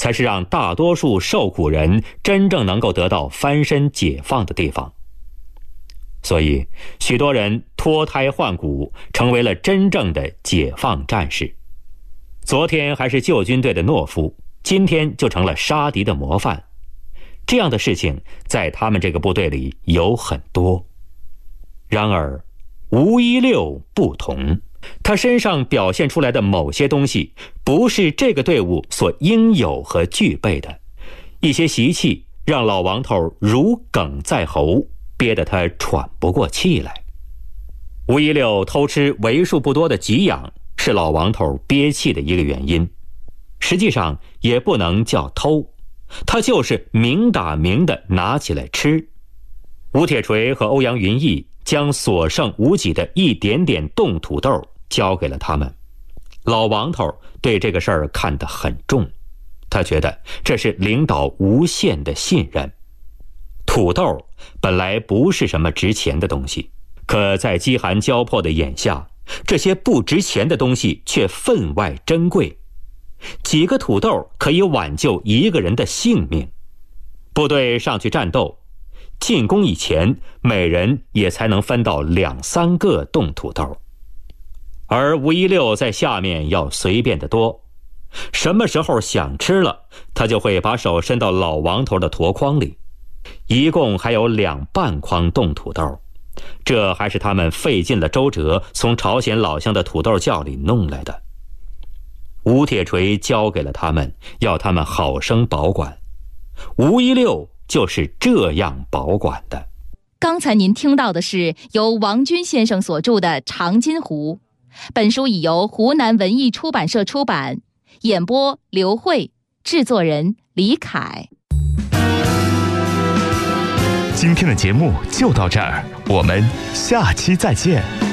才是让大多数受苦人真正能够得到翻身解放的地方。所以许多人脱胎换骨，成为了真正的解放战士。昨天还是旧军队的懦夫，今天就成了杀敌的模范。这样的事情在他们这个部队里有很多。然而吴一六不同，他身上表现出来的某些东西不是这个队伍所应有和具备的，一些习气让老王头如鲠在喉，憋得他喘不过气来。吴一六偷吃为数不多的给养，是老王头憋气的一个原因。实际上也不能叫偷，他就是明打明的拿起来吃。吴铁锤和欧阳云逸将所剩无几的一点点冻土豆交给了他们。老王头对这个事儿看得很重，他觉得这是领导无限的信任。土豆本来不是什么值钱的东西，可在饥寒交迫的眼下，这些不值钱的东西却分外珍贵。几个土豆可以挽救一个人的性命。部队上去战斗，进攻以前每人也才能分到2、3个冻土豆，而吴一六在下面要随便得多。什么时候想吃了，他就会把手伸到老王头的箩筐里，一共还有2半筐冻土豆，这还是他们费尽了周折从朝鲜老乡的土豆窖里弄来的。吴铁锤交给了他们，要他们好生保管。吴一六就是这样保管的。 刚才您听到的是由王军先生所著的《长津湖》，本书已由湖南文艺出版社出版，演播刘慧，制作人李凯。 今天的节目就到这儿，我们下期再见。